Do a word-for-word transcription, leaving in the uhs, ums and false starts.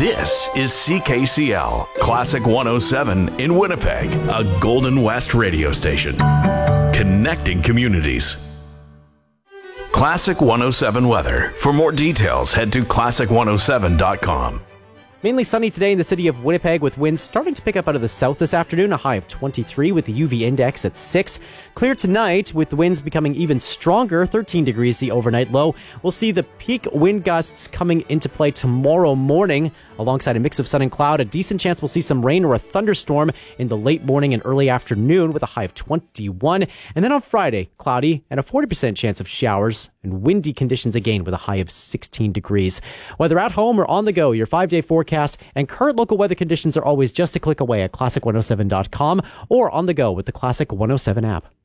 This is C K C L, Classic one oh seven in Winnipeg, a Golden West radio station. Connecting communities. Classic one oh seven weather. For more details, head to classic one oh seven dot com. Mainly sunny today in the city of Winnipeg with winds starting to pick up out of the south this afternoon, a high of twenty-three with the U V index at six. Clear tonight with the winds becoming even stronger, thirteen degrees the overnight low. We'll see the peak wind gusts coming into play tomorrow morning alongside a mix of sun and cloud. A decent chance we'll see some rain or a thunderstorm in the late morning and early afternoon with a high of twenty-one. And then on Friday, cloudy and a forty percent chance of showers and windy conditions again with a high of sixteen degrees. Whether at home or on the go, your five-day forecast and current local weather conditions are always just a click away at classic one oh seven dot com or on the go with the Classic one oh seven app.